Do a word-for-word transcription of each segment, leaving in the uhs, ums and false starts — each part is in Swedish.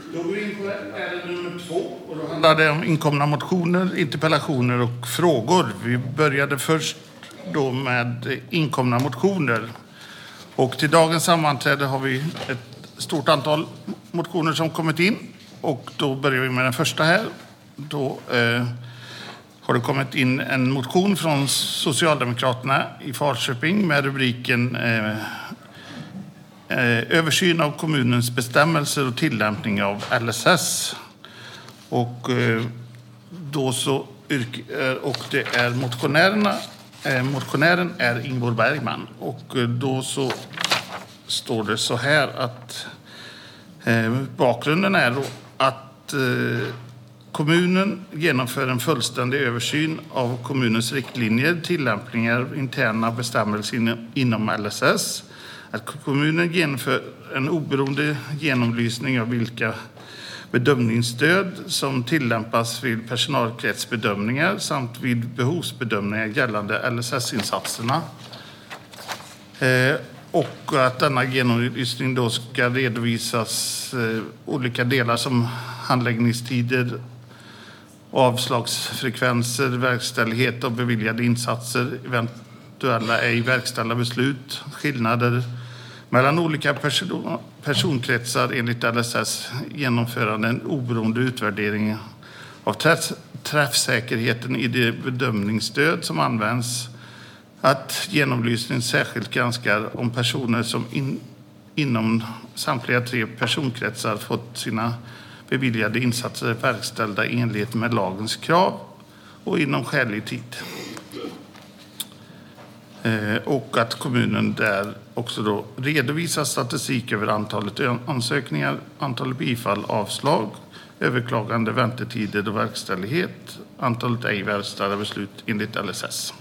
Då går vi in på ärende nummer två och då handlar det om inkomna motioner, interpellationer och frågor. Vi började först då med inkomna motioner. Och till dagens sammanträde har vi ett stort antal motioner som kommit in. Och då börjar vi med den första här. Då eh, har det kommit in en motion från Socialdemokraterna i Falköping med rubriken eh, Översyn av kommunens bestämmelser och tillämpning av L S S. Och då så och det är motionärerna motionären är Ingvar Bergman, och då så står det så här att bakgrunden är då att kommunen genomför en fullständig översyn av kommunens riktlinjer, tillämpningar, interna bestämmelser inom L S S. Att kommunen genomför en oberoende genomlysning av vilka bedömningsstöd som tillämpas vid personalkretsbedömningar samt vid behovsbedömningar gällande L S S-insatserna. Eh, och att denna genomlysning då ska redovisas eh, olika delar som handläggningstider, avslagsfrekvenser, verkställighet av beviljade insatser, eventuella ej verkställda beslut, skillnader mellan olika person, personkretsar enligt L S S, genomförande en oberoende utvärdering av träff, träffsäkerheten i det bedömningsstöd som används, att genomlysning särskilt granskar om personer som in, inom samtliga tre personkretsar fått sina beviljade insatser verkställda i enlighet med lagens krav och inom skälig tid. Eh, och att kommunen där också då redovisar statistik över antalet ansökningar, antalet bifall, avslag, överklagande, väntetider och verkställighet, antalet ej verkställda beslut enligt L S S.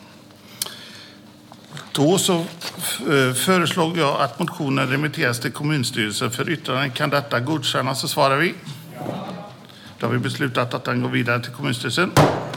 Då så föreslog jag att motionen remitteras till kommunstyrelsen för yttrande. Kan detta godkännas, så svarar vi. Då har vi beslutat att den går vidare till kommunstyrelsen.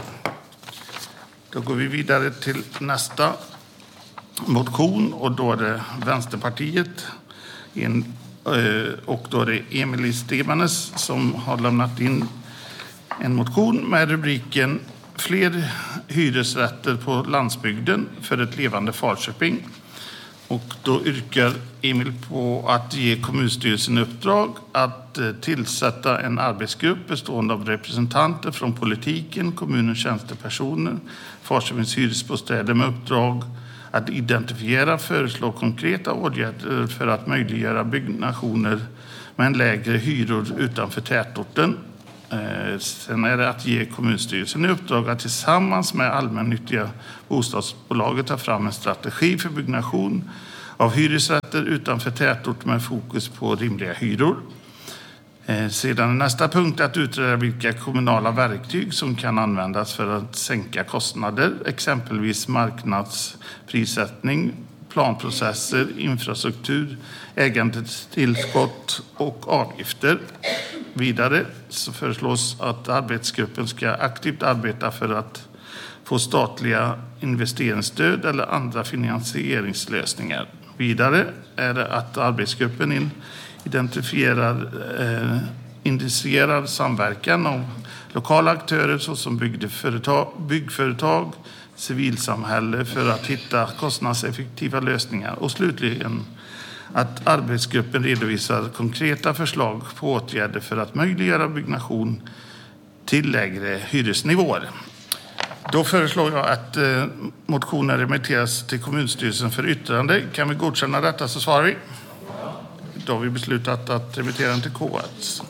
Då går vi vidare till nästa motion, och då är det Vänsterpartiet en, och då är det Emil Stebanes som har lämnat in en motion med rubriken Fler hyresrätter på landsbygden för ett levande Falköping. Och då yrkar Emil på att ge kommunstyrelsen uppdrag att tillsätta en arbetsgrupp bestående av representanter från politiken, kommunens tjänstepersoner, Falköpings hyresbostäder med uppdrag att identifiera, föreslå konkreta åtgärder för att möjliggöra byggnationer med en lägre hyror utanför tätorten. Eh, sen är det att ge kommunstyrelsen i uppdrag att tillsammans med allmännyttiga bostadsbolaget ta fram en strategi för byggnation av hyresrätter utanför tätort med fokus på rimliga hyror. Eh, sedan nästa punkt att utreda vilka kommunala verktyg som kan användas för att sänka kostnader, exempelvis marknadsprissättning, planprocesser, infrastruktur, ägandetillskott och avgifter. Vidare så föreslås att arbetsgruppen ska aktivt arbeta för att få statliga investeringsstöd eller andra finansieringslösningar. Vidare är det att arbetsgruppen in identifierar eh, initierar samverkan av lokala aktörer såsom byggföretag, byggföretag, civilsamhälle för att hitta kostnadseffektiva lösningar. Och slutligen att arbetsgruppen redovisar konkreta förslag på åtgärder för att möjliggöra byggnation till lägre hyresnivåer. Då föreslår jag att eh, motionen remitteras till kommunstyrelsen för yttrande. Kan vi godkänna detta, så svarar vi. Då har vi beslutat att remittera den till K S.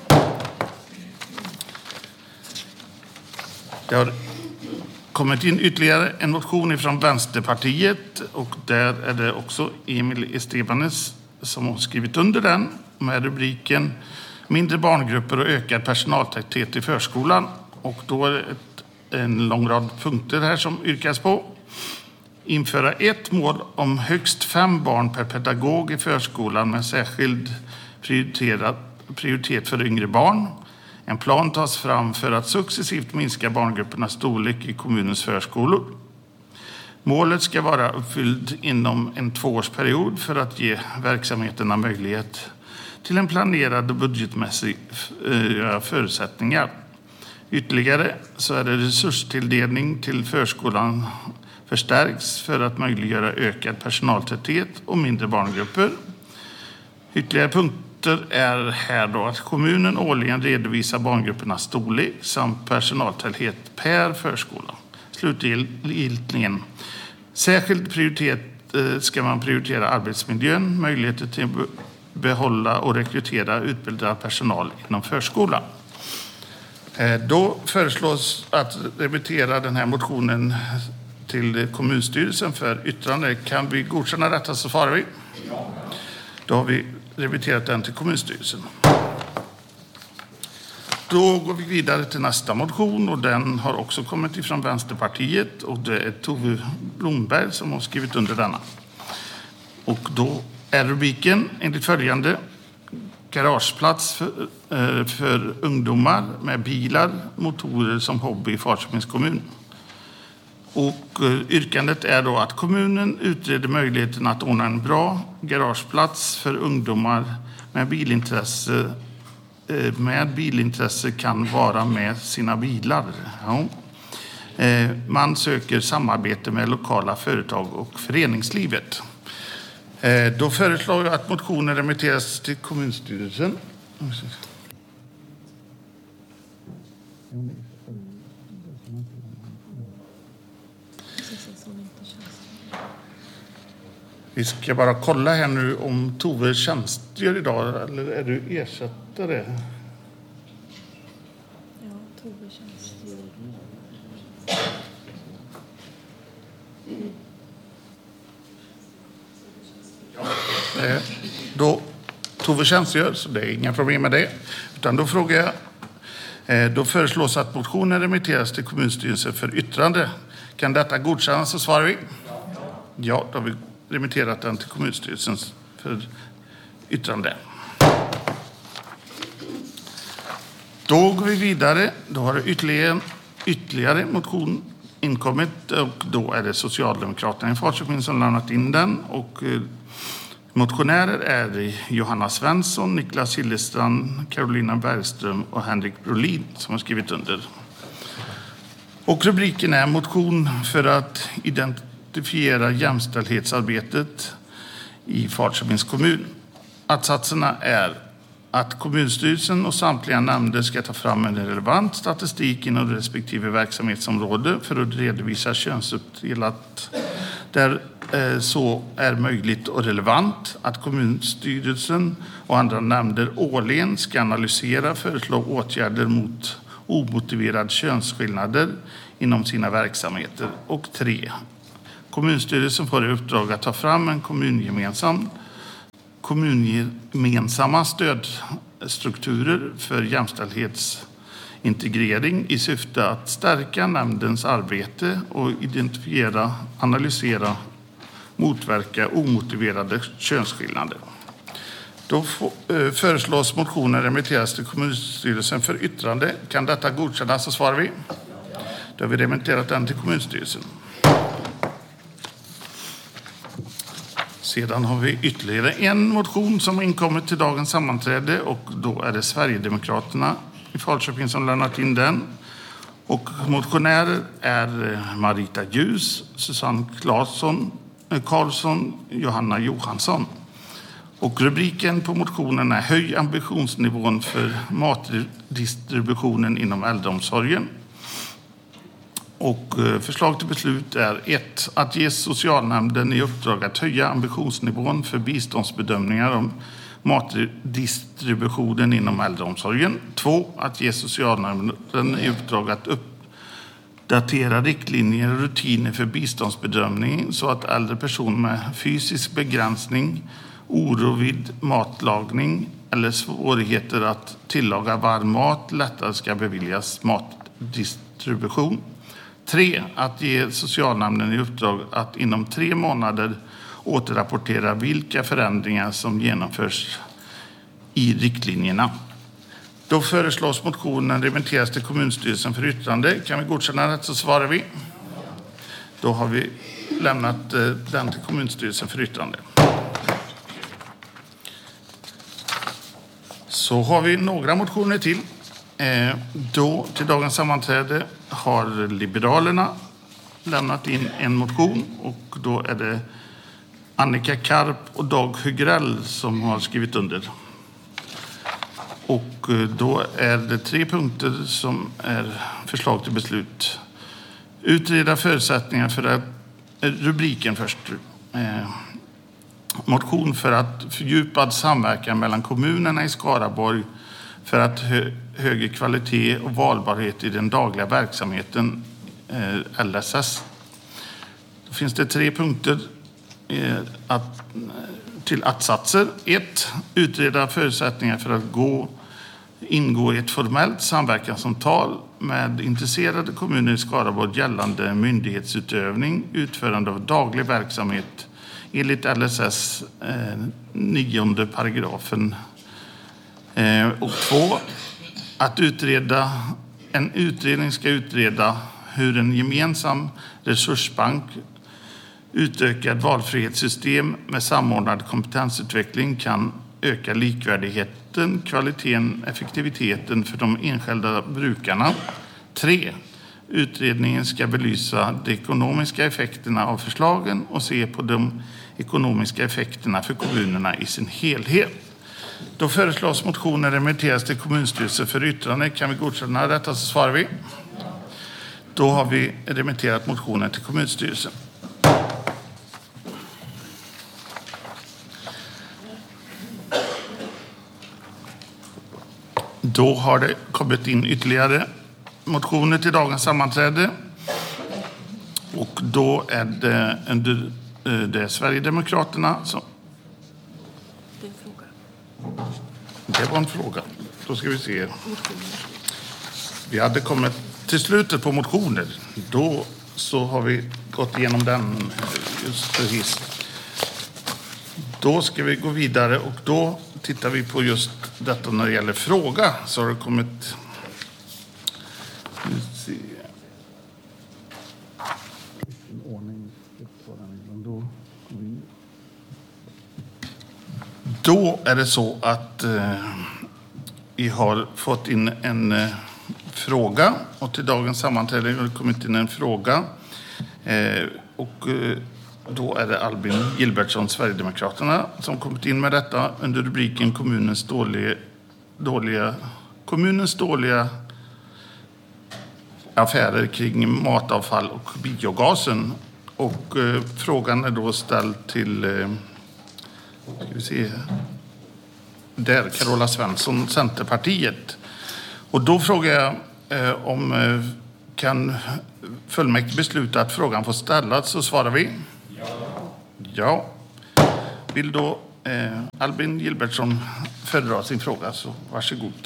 Det har kommit in ytterligare en motion från Vänsterpartiet, och där är det också Emil Stebanes som har skrivit under den med rubriken Mindre barngrupper och ökad personaltäthet i förskolan. Och då är det ett, en lång rad punkter här som yrkas på. Införa ett mål om högst fem barn per pedagog i förskolan med särskild prioritet för yngre barn. En plan tas fram för att successivt minska barngruppernas storlek i kommunens förskolor. Målet ska vara uppfyllt inom en tvåårsperiod för att ge verksamheterna möjlighet till en planerad och budgetmässig förutsättningar. Ytterligare så är det resurstilldelning till förskolan förstärks för att möjliggöra ökad personaltäthet och mindre barngrupper. Ytterligare punkter är här då att kommunen årligen redovisar barngruppernas storlek samt personaltäthet per förskola. Slutligen, särskilt prioritet ska man prioritera arbetsmiljön, möjligheter till att behålla och rekrytera utbildad personal inom förskolan. Då föreslås att remittera den här motionen till kommunstyrelsen för yttrande. Kan vi godkänna detta så svarar vi. Då har vi remitterat den till kommunstyrelsen. Då går vi vidare till nästa motion och den har också kommit ifrån Vänsterpartiet och det är Tove Blomberg som har skrivit under denna. Och då är rubriken enligt följande: garageplats för, eh, för ungdomar med bilar, motorer som hobby i Falköpings kommun. Och eh, yrkandet är då att kommunen utreder möjligheten att ordna en bra garageplats för ungdomar med bilintresse eh, med bilintresse kan vara med sina bilar. Ja. Eh, man söker samarbete med lokala företag och föreningslivet. Eh, då föreslår jag att motionen remitteras till kommunstyrelsen. Vi ska bara kolla här nu om Tove tjänstgör idag eller är du ersättare? Ja, Tove tjänstgör. Eh, då Tove tjänstgör så det är inga problem med det. Utan då frågar jag, eh, då föreslås att motionen remitteras till kommunstyrelsen för yttrande. Kan detta godkännas så svarar vi. Ja, då har vi remitterat den till kommunstyrelsen för yttrande. Då går vi vidare. Då har det ytterligare, ytterligare motion inkommit och då är det Socialdemokraterna i Falköping som lämnat in den. Och eh, motionärer är Johanna Svensson, Niklas Hillestrand, Carolina Bergström och Henrik Brolin som har skrivit under. Och rubriken är motion för att identifiera jämställdhetsarbetet i Falköpings kommun. Att-satserna är att kommunstyrelsen och samtliga nämnder ska ta fram en relevant statistik inom respektive verksamhetsområde för att redovisa könsuppdelat där eh, så är möjligt och relevant. Att kommunstyrelsen och andra nämnder årligen ska analysera och föreslå åtgärder mot omotiverade könsskillnader inom sina verksamheter. Och tre. Kommunstyrelsen får i uppdrag att ta fram en kommungemensam kommungemensamma stödstrukturer för jämställdhetsintegrering i syfte att stärka nämndens arbete och identifiera, analysera, motverka omotiverade könsskillnader. Då föreslås motionen remitteras till kommunstyrelsen för yttrande. Kan detta godkännas så svarar vi. Då har vi remitterat den till kommunstyrelsen. Sedan har vi ytterligare en motion som inkommit till dagens sammanträde och då är det Sverigedemokraterna i Falköping som lämnat in den. Och motionärer är Marita Ljus, Susanne Claesson, Karlsson, Johanna Johansson. Och rubriken på motionen är Höj ambitionsnivån för matdistributionen inom äldreomsorgen. Och förslag till beslut är ett. Att ge socialnämnden i uppdrag att höja ambitionsnivån för biståndsbedömningar om matdistributionen inom äldreomsorgen. två. Att ge socialnämnden i uppdrag att uppdatera riktlinjer och rutiner för biståndsbedömning så att äldre personer med fysisk begränsning, oro vid matlagning eller svårigheter att tillaga varm mat lättare ska beviljas matdistribution. tre. Att ge socialnämnden i uppdrag att inom tre månader återrapportera vilka förändringar som genomförs i riktlinjerna. Då föreslås motionen remitteras till kommunstyrelsen för yttrande. Kan vi godkänna det så svarar vi. Då har vi lämnat den till kommunstyrelsen för yttrande. Så har vi några motioner till. Eh, då till dagens sammanträde har Liberalerna lämnat in en motion och då är det Annika Karp och Dag Hygrell som har skrivit under. Och då är det tre punkter som är förslag till beslut. Utreda förutsättningar för att, rubriken först, eh, motion för att fördjupad samverkan mellan kommunerna i Skaraborg för att hö, högre kvalitet och valbarhet i den dagliga verksamheten, eh, L S S. Då finns det tre punkter eh, att, till attsatser. ett. Utreda förutsättningar för att gå, ingå i ett formellt samverkansavtal med intresserade kommuner i Skaraborg gällande myndighetsutövning, utförande av daglig verksamhet enligt L S S eh, nionde paragrafen. Eh, och två, att utreda, en utredning ska utreda hur en gemensam resursbank, utökad valfrihetssystem med samordnad kompetensutveckling kan öka likvärdigheten, kvaliteten, effektiviteten för de enskilda brukarna. tre. Utredningen ska belysa de ekonomiska effekterna av förslagen och se på de ekonomiska effekterna för kommunerna i sin helhet. Då föreslås motionen remitteras till kommunstyrelsen för yttrande. Kan vi godkänna detta så svarar vi. Då har vi remitterat motionen till kommunstyrelsen. Då har det kommit in ytterligare motioner till dagens sammanträde. Och då är det, under, det är Sverigedemokraterna som... Det är en fråga. Det var en fråga. Då ska vi se. Vi hade kommit till slutet på motioner. Då så har vi gått igenom den just precis. Då ska vi gå vidare och då tittar vi på just detta när det gäller fråga. Så har det kommit... Se. Då är det så att eh, vi har fått in en eh, fråga och till dagens sammanträde har det kommit in en fråga eh, och eh, då är det Albin Gilbertsson, Sverigedemokraterna, som kommit in med detta under rubriken kommunens dåliga, dåliga, kommunens dåliga affärer kring matavfall och biogasen. Och eh, frågan är då ställd till eh, ska vi se, där Carola Svensson, Centerpartiet. Och då frågar jag eh, om eh, kan fullmäktige besluta att frågan får ställas, så svarar vi. Ja. Ja. Vill då eh, Albin Gilbertsson föredra sin fråga, så varsågod.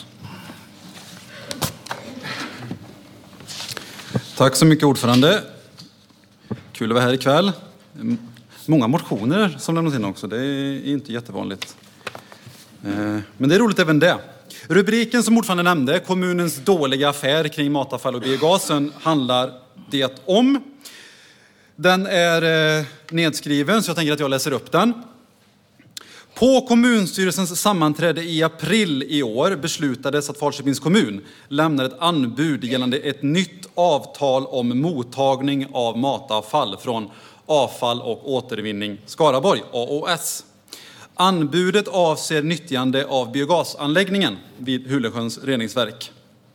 Tack så mycket, ordförande. Kul att vara här ikväll. Många motioner som lämnas in också, det är inte jättevanligt. Men det är roligt även det. Rubriken som ordförande nämnde, kommunens dåliga affär kring matavfall och biogasen, handlar det om. Den är nedskriven så jag tänker att jag läser upp den. På kommunstyrelsens sammanträde i april i år beslutades att Falköpings kommun lämnar ett anbud gällande ett nytt avtal om mottagning av matavfall från Avfall och återvinning Skaraborg, A O S. Anbudet avser nyttjande av biogasanläggningen vid Hulesjöns reningsverk.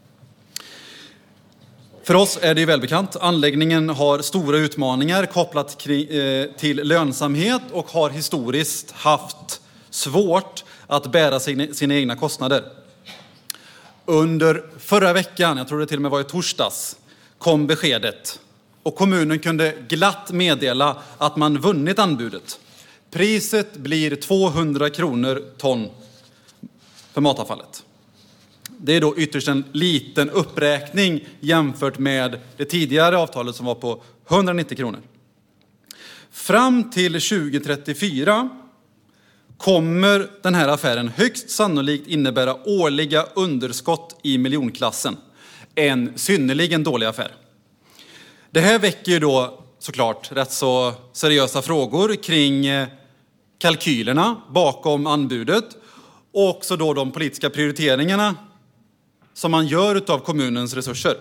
För oss är det välbekant. Anläggningen har stora utmaningar kopplat till lönsamhet och har historiskt haft svårt att bära sina egna kostnader. Under förra veckan, jag tror det till och med var i torsdags, kom beskedet. Och kommunen kunde glatt meddela att man vunnit anbudet. Priset blir tvåhundra kronor ton för matavfallet. Det är då ytterst en liten uppräkning jämfört med det tidigare avtalet som var på hundranittio kronor. Fram till tjugo trettiofyra kommer den här affären högst sannolikt innebära årliga underskott i miljonklassen. En synnerligen dålig affär. Det här väcker ju då såklart rätt så seriösa frågor kring kalkylerna bakom anbudet och också då de politiska prioriteringarna som man gör av kommunens resurser.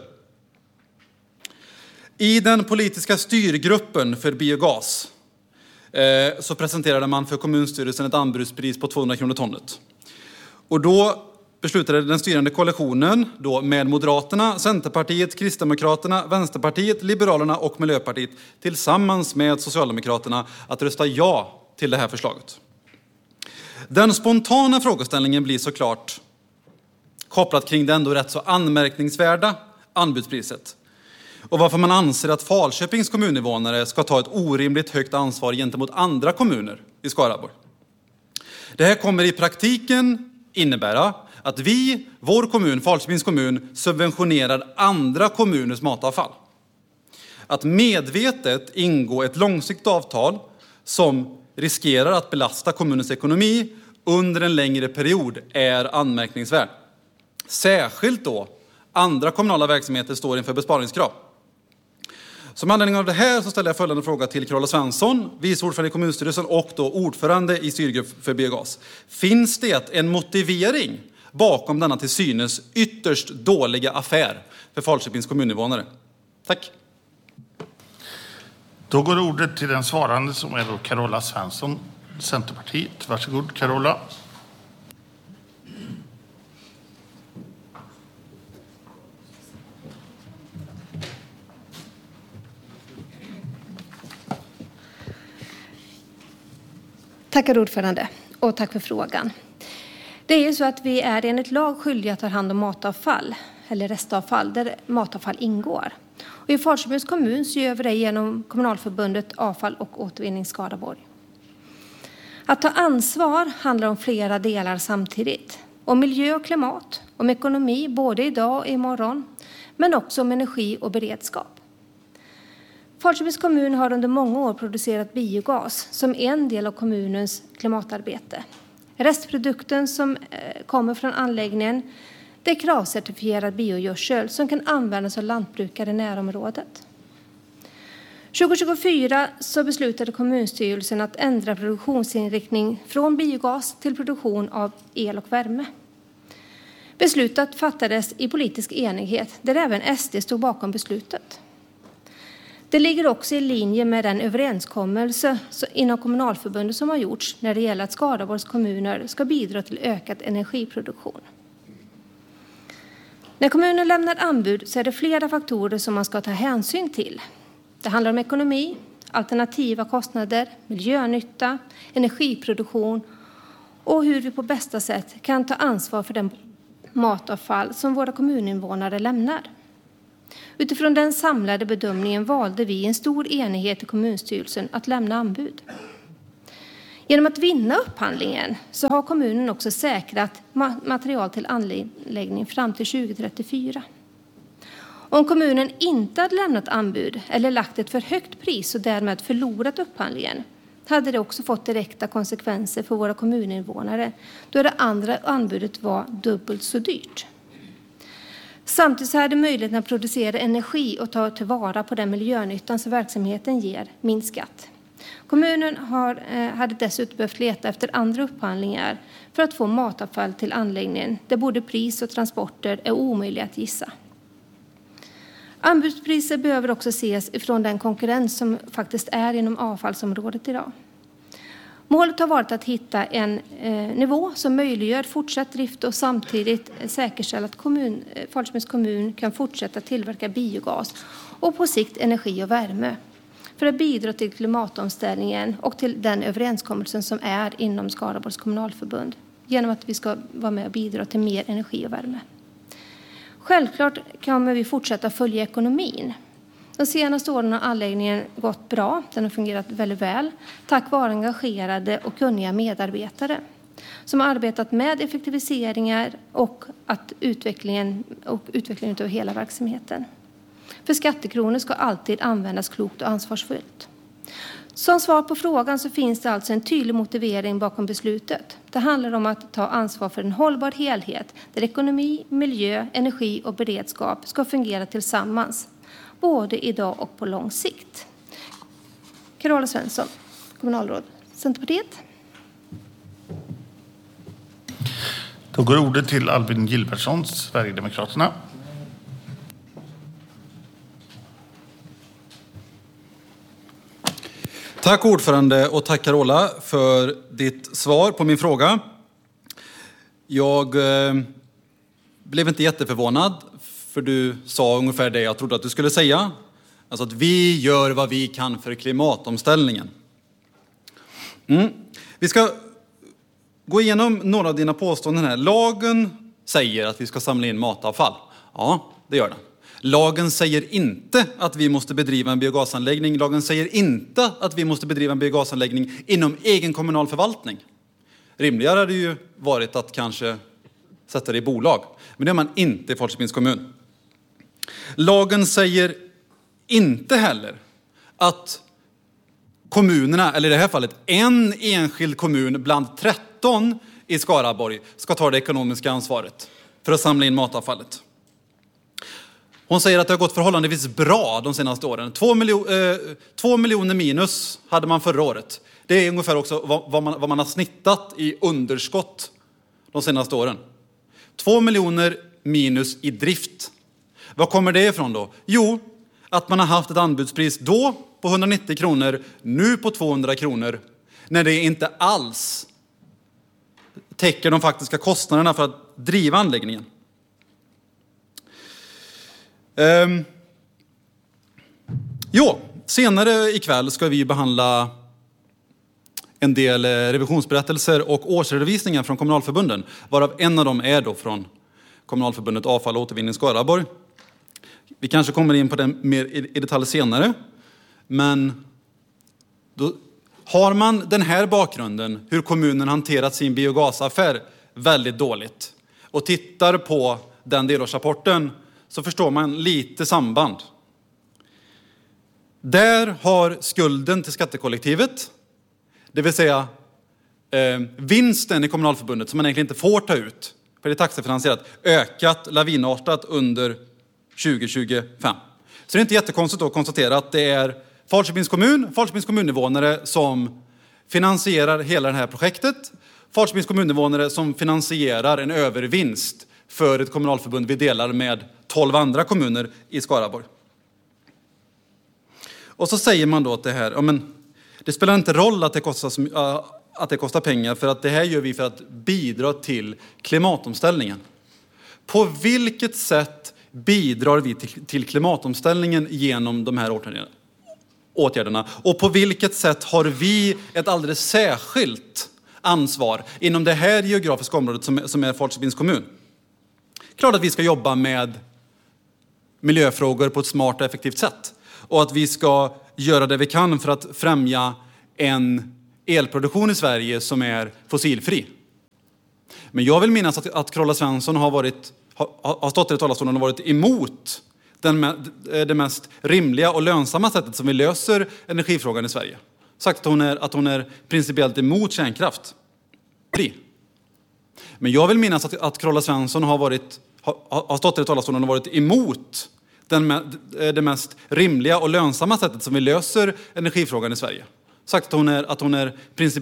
I den politiska styrgruppen för biogas eh, så presenterade man för kommunstyrelsen ett anbudspris på tvåhundra kronor tonnet. Och då beslutade den styrande koalitionen då med Moderaterna, Centerpartiet, Kristdemokraterna, Vänsterpartiet, Liberalerna och Miljöpartiet tillsammans med Socialdemokraterna att rösta ja till det här förslaget. Den spontana frågeställningen blir såklart kopplat kring det ändå rätt så anmärkningsvärda anbudspriset och varför man anser att Falköpings kommuninvånare ska ta ett orimligt högt ansvar gentemot andra kommuner i Skaraborg. Det här kommer i praktiken innebära att vi, vår kommun, Falköpings kommun, subventionerar andra kommuners matavfall. Att medvetet ingå ett långsiktigt avtal som riskerar att belasta kommunens ekonomi under en längre period är anmärkningsvärt. Särskilt då andra kommunala verksamheter står inför besparingskrav. Som anledning av det här så ställer jag följande fråga till Carola Svensson, vice ordförande i kommunstyrelsen och då ordförande i styrgrupp för biogas. Finns det en motivering bakom denna till synes ytterst dåliga affär för Falköpings kommuninvånare? Tack. Då går ordet till den svarande som är då Carola Svensson, Centerpartiet. Varsågod Carola. Tackar ordförande och tack för frågan. Det är ju så att vi är enligt lag skyldiga att ta hand om matavfall eller restavfall där matavfall ingår. Och i Falköpings kommun så gör vi det genom kommunalförbundet Avfall och återvinning Skaraborg. Att ta ansvar handlar om flera delar samtidigt. Om miljö och klimat, om ekonomi både idag och imorgon, men också om energi och beredskap. Falköpings kommun har under många år producerat biogas som en del av kommunens klimatarbete. Restprodukten som kommer från anläggningen det är kravcertifierad biogödsel som kan användas av lantbrukare i närområdet. tjugo tjugofyra så beslutade kommunstyrelsen att ändra produktionsinriktning från biogas till produktion av el och värme. Beslutet fattades i politisk enighet där även S D stod bakom beslutet. Det ligger också i linje med den överenskommelse inom kommunalförbundet som har gjorts när det gäller att Skaraborgs kommuner ska bidra till ökad energiproduktion. När kommunen lämnar anbud så är det flera faktorer som man ska ta hänsyn till. Det handlar om ekonomi, alternativa kostnader, miljönytta, energiproduktion och hur vi på bästa sätt kan ta ansvar för den matavfall som våra kommuninvånare lämnar. Utifrån den samlade bedömningen valde vi i en stor enighet i kommunstyrelsen att lämna anbud. Genom att vinna upphandlingen så har kommunen också säkrat material till anläggning fram till tjugo trettiofyra. Om kommunen inte hade lämnat anbud eller lagt ett för högt pris och därmed förlorat upphandlingen hade det också fått direkta konsekvenser för våra kommuninvånare då det andra anbudet var dubbelt så dyrt. Samtidigt så hade möjligheten att producera energi och ta tillvara på den miljönyttan som verksamheten ger minskat. Kommunen har, eh, hade dessutom behövt leta efter andra upphandlingar för att få matavfall till anläggningen där både pris och transporter är omöjliga att gissa. Anbudspriser behöver också ses ifrån den konkurrens som faktiskt är inom avfallsområdet idag. Målet har varit att hitta en eh, nivå som möjliggör fortsatt drift och samtidigt säkerställa att kommun, Falköpings kommun kan fortsätta tillverka biogas och på sikt energi och värme för att bidra till klimatomställningen och till den överenskommelsen som är inom Skaraborgs kommunalförbund genom att vi ska vara med och bidra till mer energi och värme. Självklart kommer vi fortsätta följa ekonomin. De senaste åren har anläggningen gått bra. Den har fungerat väldigt väl tack vare engagerade och kunniga medarbetare som har arbetat med effektiviseringar och, att utvecklingen, och utvecklingen av hela verksamheten. För skattekronor ska alltid användas klokt och ansvarsfullt. Som svar på frågan så finns det alltså en tydlig motivering bakom beslutet. Det handlar om att ta ansvar för en hållbar helhet där ekonomi, miljö, energi och beredskap ska fungera tillsammans. Både idag och på lång sikt. Carola Svensson, kommunalråd, Centerpartiet. Då går ordet till Albin Gilbertsson, Sverigedemokraterna. Tack ordförande och tack Carola för ditt svar på min fråga. Jag eh, blev inte jätteförvånad för du sa ungefär det jag trodde att du skulle säga. Alltså att vi gör vad vi kan för klimatomställningen. Mm. Vi ska gå igenom några av dina påståenden här. Lagen säger att vi ska samla in matavfall. Ja, det gör den. Lagen säger inte att vi måste bedriva en biogasanläggning. Lagen säger inte att vi måste bedriva en biogasanläggning inom egen kommunal förvaltning. Rimligare hade ju varit att kanske sätta det i bolag. Men det är man inte i Falköpings kommun. Lagen säger inte heller att kommunerna, eller i det här fallet en enskild kommun bland tretton i Skaraborg, ska ta det ekonomiska ansvaret för att samla in matavfallet. Hon säger att det har gått förhållandevis bra de senaste åren. Två, miljo, eh, två miljoner minus hade man förra året. Det är ungefär också vad, vad, man, vad man har snittat i underskott de senaste åren. Två miljoner minus i drift. Vad kommer det ifrån då? Jo, att man har haft ett anbudspris då på hundranittio kronor, nu på tvåhundra kronor. När det inte alls täcker de faktiska kostnaderna för att driva anläggningen. Um, jo, senare ikväll ska vi behandla en del revisionsberättelser och årsredovisningar från kommunalförbunden. Varav en av dem är då från kommunalförbundet Avfall och återvinning Skaraborg. Vi kanske kommer in på den mer i detalj senare. Men då har man den här bakgrunden, hur kommunen hanterat sin biogasaffär väldigt dåligt. Och tittar på den delårsrapporten så förstår man lite samband. Där har skulden till skattekollektivet, det vill säga eh, vinsten i kommunalförbundet som man egentligen inte får ta ut, för det är taxefinansierat, ökat lavinartat under tjugo tjugofem. Så det är inte jättekonstigt att konstatera att det är Falköpings kommun, Falköpings kommuninvånare som finansierar hela det här projektet. Falköpings kommuninvånare som finansierar en övervinst för ett kommunalförbund vi delar med tolv andra kommuner i Skaraborg. Och så säger man då att det här, ja men det spelar inte roll att det kostar, att det kostar pengar för att det här gör vi för att bidra till klimatomställningen. På vilket sätt bidrar vi till, till klimatomställningen genom de här åtgärderna? Och på vilket sätt har vi ett alldeles särskilt ansvar inom det här geografiska området som, som är Falköpings kommun? Klart att vi ska jobba med miljöfrågor på ett smart och effektivt sätt. Och att vi ska göra det vi kan för att främja en elproduktion i Sverige som är fossilfri. Men jag vill minnas att, att Carola Svensson har, varit, har, har stått i talarstolen och varit emot den, det mest rimliga och lönsamma sättet som vi löser energifrågan i Sverige. Sagt att hon är, att hon är principiellt emot kärnkraft. Men jag vill minnas att, att Carola Svensson har, varit, har, har stått i talarstolen och varit emot den, det mest rimliga och lönsamma sättet som vi löser energifrågan i Sverige. Sagt att hon är, att hon är principiellt